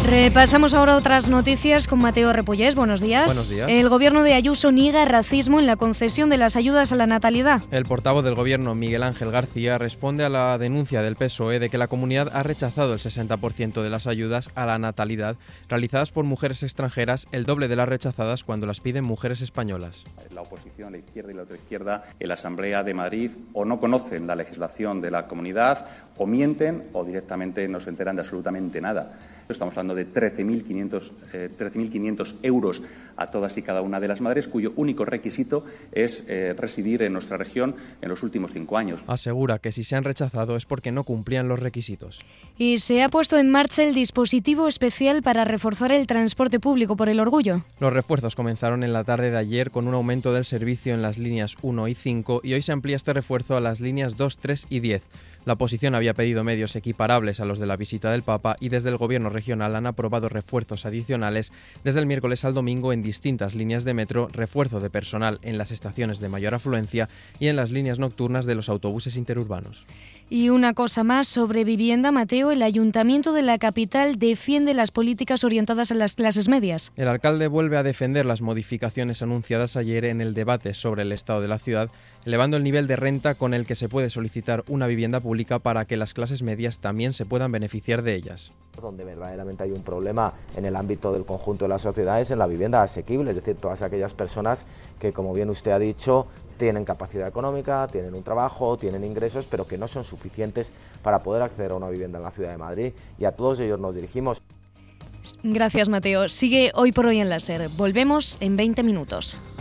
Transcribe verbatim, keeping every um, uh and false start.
Repasamos ahora otras noticias con Mateo Repollés. Buenos días. Buenos días. El gobierno de Ayuso niega racismo en la concesión de las ayudas a la natalidad. El portavoz del gobierno, Miguel Ángel García, responde a la denuncia del P S O E de que la comunidad ha rechazado el sesenta por ciento de las ayudas a la natalidad realizadas por mujeres extranjeras, el doble de las rechazadas cuando las piden mujeres españolas. La oposición, la izquierda y la otra izquierda en la Asamblea de Madrid o no conocen la legislación de la comunidad, o mienten o directamente no se enteran de absolutamente nada. Estamos hablando de trece mil quinientos euros a todas y cada una de las madres, cuyo único requisito es eh, residir en nuestra región en los últimos cinco años. Asegura que si se han rechazado es porque no cumplían los requisitos. Y se ha puesto en marcha el dispositivo especial para reforzar el transporte público por el Orgullo. Los refuerzos comenzaron en la tarde de ayer con un aumento del servicio en las líneas uno y cinco y hoy se amplía este refuerzo a las líneas dos, tres y diez. La oposición había pedido medios equiparables a los de la visita del Papa y desde el Gobierno regional han aprobado refuerzos adicionales desde el miércoles al domingo en distintas líneas de metro, refuerzo de personal en las estaciones de mayor afluencia y en las líneas nocturnas de los autobuses interurbanos. Y una cosa más sobre vivienda, Mateo, el Ayuntamiento de la capital defiende las políticas orientadas a las clases medias. El alcalde vuelve a defender las modificaciones anunciadas ayer en el debate sobre el estado de la ciudad, elevando el nivel de renta con el que se puede solicitar una vivienda pública para que las clases medias también se puedan beneficiar de ellas. Donde verdaderamente hay un problema en el ámbito del conjunto de la sociedad es en la vivienda asequible, es decir, todas aquellas personas que, como bien usted ha dicho, tienen capacidad económica, tienen un trabajo, tienen ingresos, pero que no son suficientes para poder acceder a una vivienda en la ciudad de Madrid, y a todos ellos nos dirigimos. Gracias, Mateo. Sigue Hoy por Hoy en la SER. Volvemos en veinte minutos.